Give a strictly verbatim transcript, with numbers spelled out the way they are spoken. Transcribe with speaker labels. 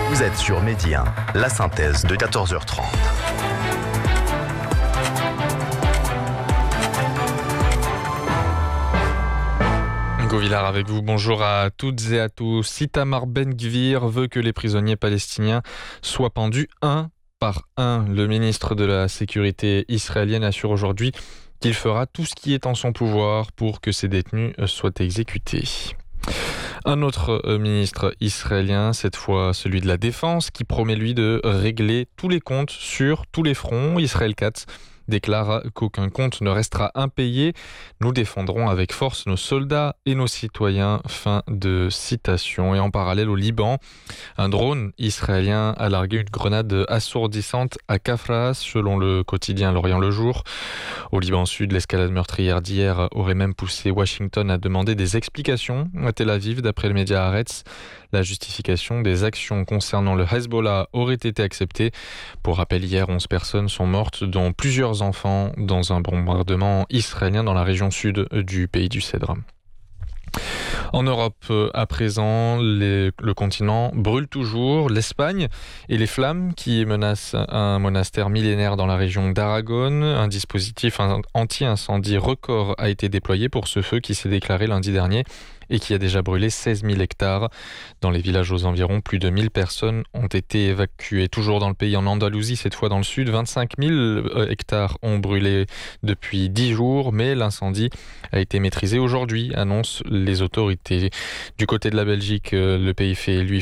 Speaker 1: Vous êtes sur Midi un, la synthèse de quatorze heures trente.
Speaker 2: Govillard avec vous, bonjour à toutes et à tous. Itamar Ben-Gvir veut que les prisonniers palestiniens soient pendus un par un. Le ministre de la Sécurité israélienne assure aujourd'hui qu'il fera tout ce qui est en son pouvoir pour que ces détenus soient exécutés. Un autre ministre israélien, cette fois celui de la Défense, qui promet lui de régler tous les comptes sur tous les fronts. Israël Katz déclare qu'aucun compte ne restera impayé. Nous défendrons avec force nos soldats et nos citoyens. Fin de citation. Et en parallèle au Liban, un drone israélien a largué une grenade assourdissante à Kafras, selon le quotidien L'Orient le Jour. Au Liban Sud, l'escalade meurtrière d'hier aurait même poussé Washington à demander des explications à Tel Aviv, d'après le média Haaretz. La justification des actions concernant le Hezbollah aurait été acceptée. Pour rappel, hier, onze personnes sont mortes, dont plusieurs enfants, dans un bombardement israélien dans la région sud du pays du Cèdre. En Europe, à présent, les, le continent brûle toujours. L'Espagne et les flammes qui menacent un monastère millénaire dans la région d'Aragon. Un dispositif anti-incendie record a été déployé pour ce feu qui s'est déclaré lundi dernier et qui a déjà brûlé seize mille hectares. Dans les villages aux environs, plus de mille personnes ont été évacuées. Toujours dans le pays, en Andalousie, cette fois dans le sud, vingt-cinq mille hectares ont brûlé depuis dix jours, mais l'incendie a été maîtrisé aujourd'hui, annoncent les autorités. Du côté de la Belgique, le pays fait lui